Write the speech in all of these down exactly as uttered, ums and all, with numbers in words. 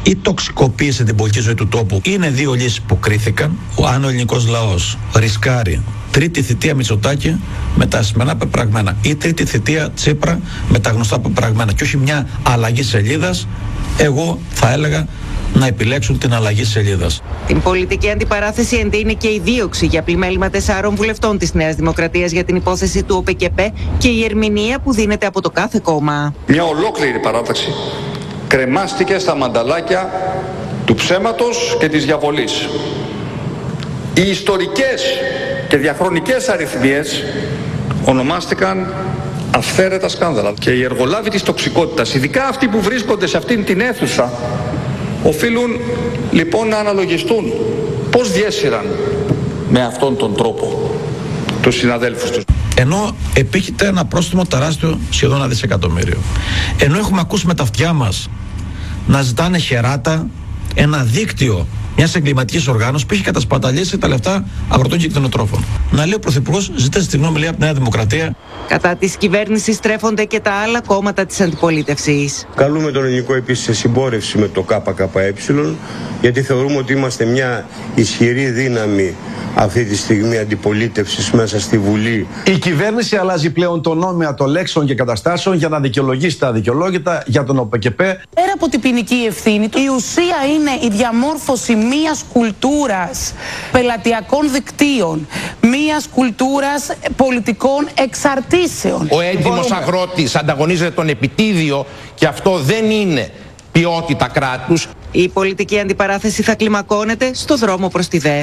ή τοξικοποίησε την πολιτική ζωή του τόπου. Είναι δύο λύσεις που κρίθηκαν. Αν ο ελληνικός λαός ρισκάρει τρίτη θητεία Μητσοτάκη με τα σημερινά πεπραγμένα ή τρίτη θητεία Τσίπρα με τα γνωστά πεπραγμένα και όχι μια αλλαγή σελίδας, εγώ θα έλεγα να επιλέξουν την αλλαγή σελίδας. Την πολιτική αντιπαράθεση εντείνει και η δίωξη για πλημέλημα τεσσάρων βουλευτών της Νέας Δημοκρατίας για την υπόθεση του ΟΠΕΚΕΠΕ και η ερμηνεία που δίνεται από το κάθε κόμμα. Μια ολόκληρη παράταξη κρεμάστηκε στα μανταλάκια του ψέματος και της διαβολής. Οι ιστορικές και διαχρονικές αριθμίες ονομάστηκαν αυθαίρετα σκάνδαλα και οι εργολάβοι της τοξικότητας, ειδικά αυτοί που βρίσκονται σε αυτήν την αίθουσα, οφείλουν λοιπόν να αναλογιστούν πώς διέσυραν με αυτόν τον τρόπο τους συναδέλφους τους. Ενώ επίκειται ένα πρόστιμο τεράστιο, σχεδόν ένα δισεκατομμύριο. Ενώ έχουμε ακούσει με τα αυτιά μας να ζητάνε χεράτα ένα δίκτυο μιας εγκληματικής οργάνωσης που έχει κατασπαταλήσει τα λεφτά αγροτών και κτηνοτρόφων. Να λέει ο Πρωθυπουργός, ζητάει συγγνώμη, λέει, από τη Νέα Δημοκρατία. Κατά της κυβέρνησης στρέφονται και τα άλλα κόμματα της αντιπολίτευσης. Καλούμε τον ελληνικό επίσης σε συμπόρευση με το ΚΚΕ, γιατί θεωρούμε ότι είμαστε μια ισχυρή δύναμη αυτή τη στιγμή αντιπολίτευσης μέσα στη Βουλή. Η κυβέρνηση αλλάζει πλέον το νόμισμα των λέξεων και καταστάσεων για να δικαιολογήσει τα αδικαιολόγητα για τον ΟΠΕΚΕΠΕ. Πέρα από την ποινική ευθύνη του, η ουσία είναι η διαμόρφωση μιας κουλτούρας πελατειακών δικτύων, μιας κουλτούρας πολιτικών εξαρτήσεων. Ο έντιμος αγρότης ανταγωνίζεται τον επιτίδιο και αυτό δεν είναι ποιότητα κράτους. Η πολιτική αντιπαράθεση θα κλιμακώνεται στο δρόμο προς τη ΔΕΘ.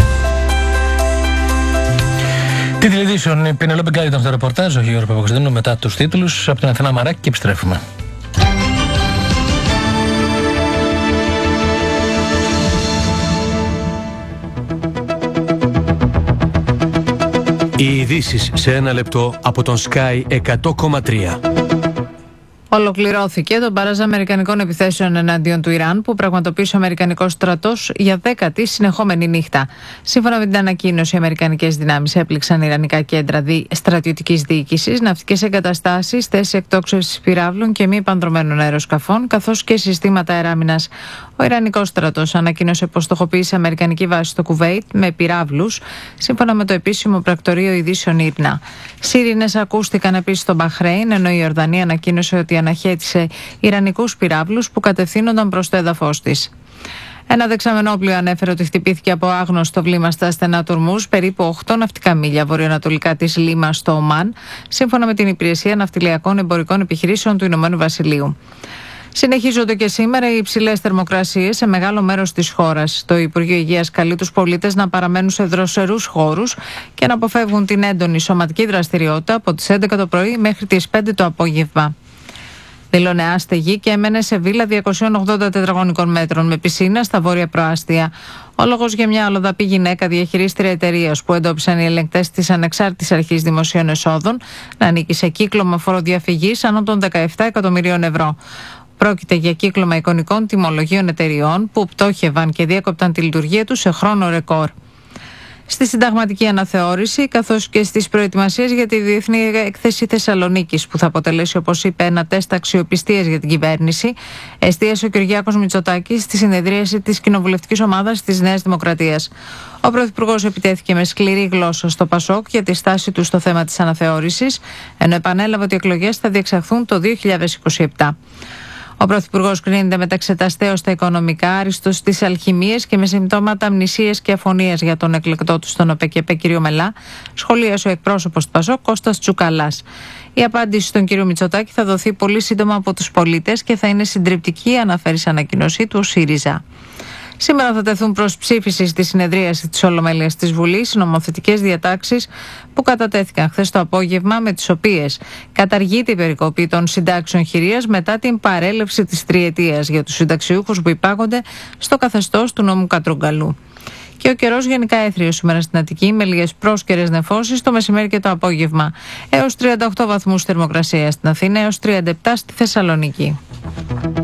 Τη τηλεδίσεων, η Πενελόπη Γκάλη ήταν στο ρεπορτάζ, ο Γιώργος Παπακοσταντίνου μετά τους τίτλους από την Αθηνά Μαράκη και επιστρέφουμε. Οι ειδήσεις σε ένα λεπτό από τον Sky εκατό κόμμα τρία. Ολοκληρώθηκε το μπαράζ αμερικανικών επιθέσεων εναντίον του Ιράν που πραγματοποίησε ο αμερικανικός στρατός για δέκατη συνεχόμενη νύχτα. Σύμφωνα με την ανακοίνωση, οι αμερικανικές δυνάμεις έπληξαν ιρανικά κέντρα δι... στρατιωτικής διοίκησης, ναυτικές εγκαταστάσεις, θέσεις εκτόξευσης πυράβλων και μη επανδρομένων αεροσκαφών, καθώς και συστήματα αεράμινας. Ο Ιρανικός στρατός ανακοίνωσε πως στοχοποίησε αμερικανική βάση στο Κουβέιτ με πυράβλους, σύμφωνα με το επίσημο πρακτορείο ειδήσεων Ίρνα. Σύρινες ακούστηκαν επίσης στο Μπαχρέιν, ενώ η Ιορδανία ανακοίνωσε ότι αναχέτησε ιρανικούς πυράβλους που κατευθύνονταν προς το έδαφος της. Ένα δεξαμενόπλοιο ανέφερε ότι χτυπήθηκε από άγνωστο βλήμα στα στενά του Ορμούζ, περίπου οκτώ ναυτικά μίλια βορειοανατολικά της Λίμα στο Ομάν, σύμφωνα με την Υπηρεσία Ναυτιλιακών Εμπορικών Επιχειρήσεων του Ηνωμένου Βασιλείου. Συνεχίζονται και σήμερα οι υψηλές θερμοκρασίες σε μεγάλο μέρος της χώρας. Το Υπουργείο Υγείας καλεί τους πολίτες να παραμένουν σε δροσερούς χώρους και να αποφεύγουν την έντονη σωματική δραστηριότητα από τις έντεκα το πρωί μέχρι τις πέντε το απόγευμα. Δήλωνε άστεγη και έμενε σε βίλα διακόσιων ογδόντα τετραγωνικών μέτρων με πισίνα στα βόρεια προάστια. Ο λόγος για μια αλλοδαπή γυναίκα διαχειρίστρια εταιρείας που εντόπισαν οι ελεγκτές της Ανεξάρτητης Αρχής Δημοσίων Εσόδων να ανήκει σε κύκλωμα φοροδιαφυγής άνω των δεκαεπτά εκατομμυρίων ευρώ. Πρόκειται για κύκλωμα εικονικών τιμολογίων εταιριών που πτώχευαν και διέκοπταν τη λειτουργία τους σε χρόνο ρεκόρ. Στη συνταγματική αναθεώρηση, καθώς και στις προετοιμασίες για τη Διεθνή Έκθεση Θεσσαλονίκης, που θα αποτελέσει, όπως είπε, ένα τεστ αξιοπιστίας για την κυβέρνηση, εστίασε ο Κυριάκος Μητσοτάκης στη συνεδρίαση της κοινοβουλευτικής ομάδας της Νέας Δημοκρατίας. Ο Πρωθυπουργός επιτέθηκε με σκληρή γλώσσα στο Πασόκ για τη στάση του στο θέμα της αναθεώρησης, ενώ επανέλαβε ότι οι εκλογές θα διεξαχθούν το δύο χιλιάδες είκοσι επτά. Ο Πρωθυπουργός κρίνεται μεταξεταστέως στα οικονομικά, άριστος στις αλχημίες και με συμπτώματα αμνησίας και αφωνίας για τον εκλεκτό του στον ΟΠΕΚΕΠΕ κ. Μελά, σχολίασε ο εκπρόσωπος του Πασόκ Κώστας Τσουκαλάς. Η απάντηση στον κ. Μητσοτάκη θα δοθεί πολύ σύντομα από τους πολίτες και θα είναι συντριπτική, αναφέρει σε ανακοίνωσή του ο ΣΥΡΙΖΑ. Σήμερα θα τεθούν προς ψήφιση στη συνεδρίαση της Ολομέλειας της Βουλής οι νομοθετικές διατάξεις που κατατέθηκαν χθες το απόγευμα, με τις οποίες καταργείται η περικοπή των συντάξεων χειρίας μετά την παρέλευση της τριετίας για τους συνταξιούχους που υπάγονται στο καθεστώς του νόμου Κατρούγκαλου. Και ο καιρός γενικά έθριος σήμερα στην Αττική, με λίγες πρόσκαιρες νεφώσεις το μεσημέρι και το απόγευμα. Έως τριάντα οκτώ βαθμούς θερμοκρασία στην Αθήνα, έως τριάντα επτά στη Θεσσαλονίκη.